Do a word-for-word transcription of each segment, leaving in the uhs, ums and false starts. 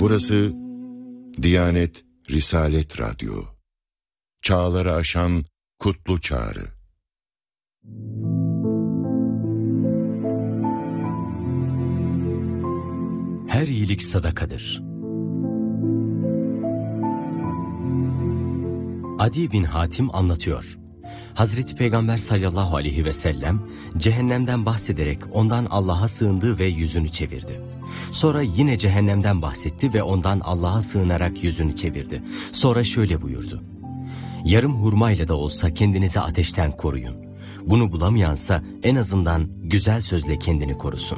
Burası Diyanet Risalet Radyo. Çağları aşan kutlu çağrı. Her iyilik sadakadır. Adi bin Hatim anlatıyor. Hazreti Peygamber sallallahu aleyhi ve sellem cehennemden bahsederek ondan Allah'a sığındı ve yüzünü çevirdi. Sonra yine cehennemden bahsetti ve ondan Allah'a sığınarak yüzünü çevirdi. Sonra şöyle buyurdu: yarım hurmayla da olsa kendinizi ateşten koruyun. Bunu bulamayansa en azından güzel sözle kendini korusun.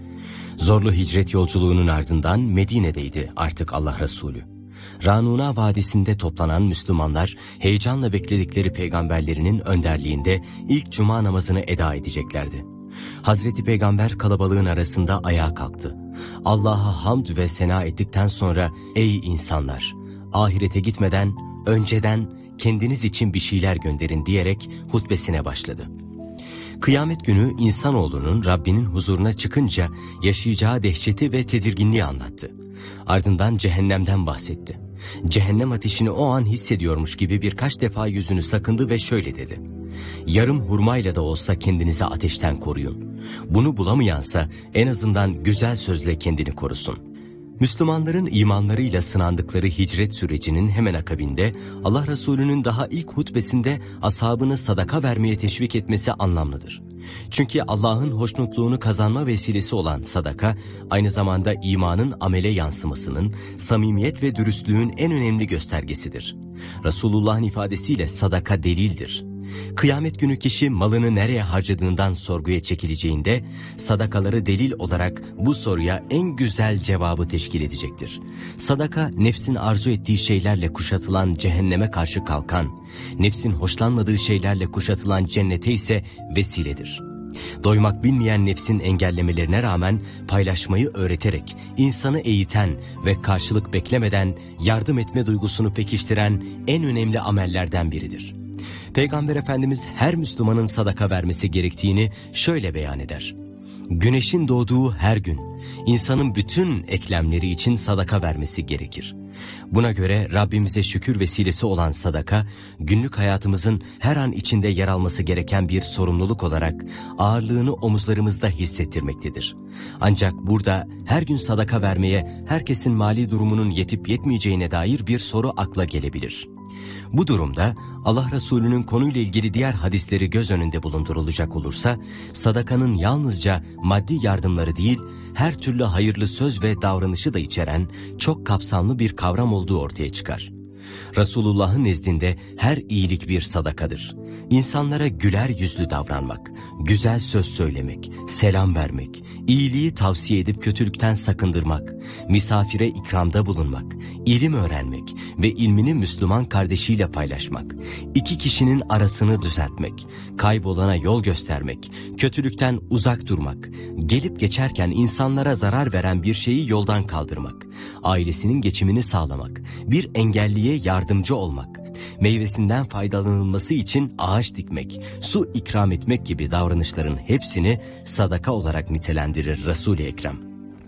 Zorlu hicret yolculuğunun ardından Medine'deydi artık Allah Resulü. Ranuna Vadisi'nde toplanan Müslümanlar heyecanla bekledikleri peygamberlerinin önderliğinde ilk cuma namazını eda edeceklerdi. Hazreti Peygamber kalabalığın arasında ayağa kalktı. Allah'a hamd ve sena ettikten sonra ey insanlar, ahirete gitmeden önceden kendiniz için bir şeyler gönderin diyerek hutbesine başladı. Kıyamet günü insanoğlunun Rabbinin huzuruna çıkınca yaşayacağı dehşeti ve tedirginliği anlattı. Ardından cehennemden bahsetti. Cehennem ateşini o an hissediyormuş gibi birkaç defa yüzünü sakındı ve şöyle dedi: yarım hurmayla da olsa kendinizi ateşten koruyun. Bunu bulamayansa en azından güzel sözle kendini korusun. Müslümanların imanlarıyla sınandıkları hicret sürecinin hemen akabinde Allah Resulü'nün daha ilk hutbesinde ashabını sadaka vermeye teşvik etmesi anlamlıdır. Çünkü Allah'ın hoşnutluğunu kazanma vesilesi olan sadaka, aynı zamanda imanın amele yansımasının, samimiyet ve dürüstlüğün en önemli göstergesidir. Resulullah'ın ifadesiyle sadaka delildir. Kıyamet günü kişi malını nereye harcadığından sorguya çekileceğinde sadakaları delil olarak bu soruya en güzel cevabı teşkil edecektir. Sadaka, nefsin arzu ettiği şeylerle kuşatılan cehenneme karşı kalkan, nefsin hoşlanmadığı şeylerle kuşatılan cennete ise vesiledir. Doymak bilmeyen nefsin engellemelerine rağmen paylaşmayı öğreterek insanı eğiten ve karşılık beklemeden yardım etme duygusunu pekiştiren en önemli amellerden biridir. Peygamber Efendimiz her Müslümanın sadaka vermesi gerektiğini şöyle beyan eder: güneşin doğduğu her gün insanın bütün eklemleri için sadaka vermesi gerekir. Buna göre Rabbimize şükür vesilesi olan sadaka, günlük hayatımızın her an içinde yer alması gereken bir sorumluluk olarak ağırlığını omuzlarımızda hissettirmektedir. Ancak burada her gün sadaka vermeye herkesin mali durumunun yetip yetmeyeceğine dair bir soru akla gelebilir. Bu durumda Allah Resulü'nün konuyla ilgili diğer hadisleri göz önünde bulundurulacak olursa, sadakanın yalnızca maddi yardımları değil, her türlü hayırlı söz ve davranışı da içeren çok kapsamlı bir kavram olduğu ortaya çıkar. Resulullah'ın nezdinde her iyilik bir sadakadır. İnsanlara güler yüzlü davranmak, güzel söz söylemek, selam vermek, iyiliği tavsiye edip kötülükten sakındırmak, misafire ikramda bulunmak, ilim öğrenmek ve ilmini Müslüman kardeşiyle paylaşmak, iki kişinin arasını düzeltmek, kaybolana yol göstermek, kötülükten uzak durmak, gelip geçerken insanlara zarar veren bir şeyi yoldan kaldırmak, ailesinin geçimini sağlamak, bir engelliye yardımcı olmak, meyvesinden faydalanılması için ağaç dikmek, su ikram etmek gibi davranışların hepsini sadaka olarak nitelendirir Resul-i Ekrem.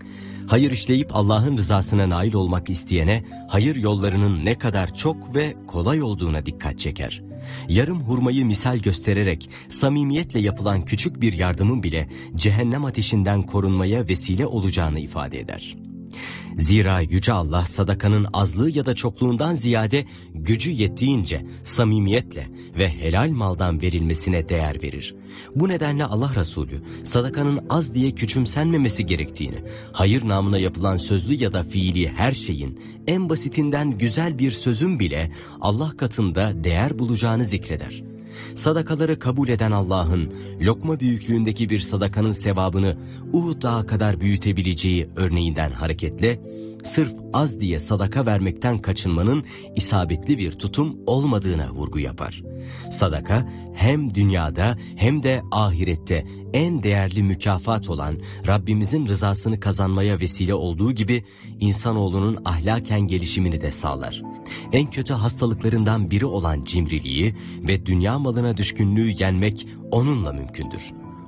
Hayır işleyip Allah'ın rızasına nail olmak isteyene hayır yollarının ne kadar çok ve kolay olduğuna dikkat çeker. Yarım hurmayı misal göstererek samimiyetle yapılan küçük bir yardımın bile cehennem ateşinden korunmaya vesile olacağını ifade eder. Zira Yüce Allah sadakanın azlığı ya da çokluğundan ziyade gücü yettiğince samimiyetle ve helal maldan verilmesine değer verir. Bu nedenle Allah Resulü sadakanın az diye küçümsenmemesi gerektiğini, hayır namına yapılan sözlü ya da fiili her şeyin en basitinden güzel bir sözün bile Allah katında değer bulacağını zikreder. Sadakaları kabul eden Allah'ın lokma büyüklüğündeki bir sadakanın sevabını Uhud Dağı kadar büyütebileceği örneğinden hareketle, sırf az diye sadaka vermekten kaçınmanın isabetli bir tutum olmadığına vurgu yapar. Sadaka hem dünyada hem de ahirette en değerli mükafat olan Rabbimizin rızasını kazanmaya vesile olduğu gibi insanoğlunun ahlaken gelişimini de sağlar. En kötü hastalıklarından biri olan cimriliği ve dünya malına düşkünlüğü yenmek onunla mümkündür.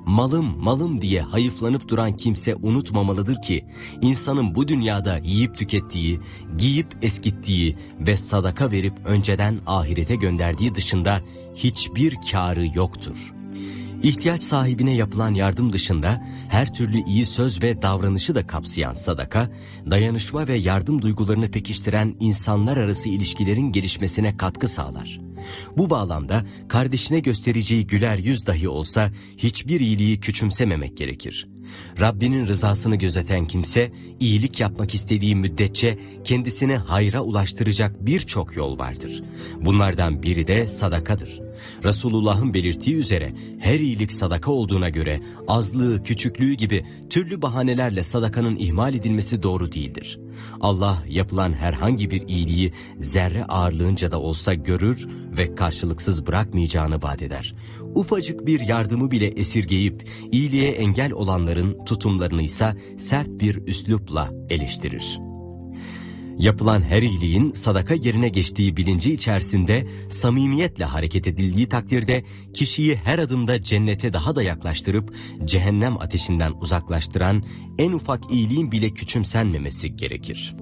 malım malım diye hayıflanıp duran kimse unutmamalıdır ki, insanın bu dünyada yiyip tükettiği, giyip eskittiği ve sadaka verip önceden ahirete gönderdiği dışında hiçbir kârı yoktur. İhtiyaç sahibine yapılan yardım dışında her türlü iyi söz ve davranışı da kapsayan sadaka, dayanışma ve yardım duygularını pekiştiren insanlar arası ilişkilerin gelişmesine katkı sağlar. Bu bağlamda kardeşine göstereceği güler yüz dahi olsa hiçbir iyiliği küçümsememek gerekir. Rabbinin rızasını gözeten kimse, iyilik yapmak istediği müddetçe kendisini hayra ulaştıracak birçok yol vardır. Bunlardan biri de sadakadır. Resulullah'ın belirttiği üzere her iyilik sadaka olduğuna göre azlığı, küçüklüğü gibi türlü bahanelerle sadakanın ihmal edilmesi doğru değildir. Allah yapılan herhangi bir iyiliği zerre ağırlığınca da olsa görür ve karşılıksız bırakmayacağını vaat eder. Ufacık bir yardımı bile esirgeyip iyiliğe engel olanların tutumlarını ise sert bir üslupla eleştirir. Yapılan her iyiliğin sadaka yerine geçtiği bilinci içerisinde samimiyetle hareket edildiği takdirde kişiyi her adımda cennete daha da yaklaştırıp cehennem ateşinden uzaklaştıran en ufak iyiliğin bile küçümsenmemesi gerekir.